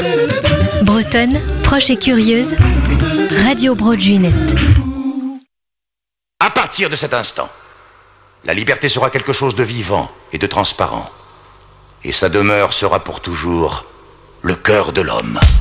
Bretonne, proche et curieuse, Radio Broadway. À partir de cet instant, la liberté sera quelque chose de vivant et de transparent. Et sa demeure sera pour toujours le cœur de l'homme.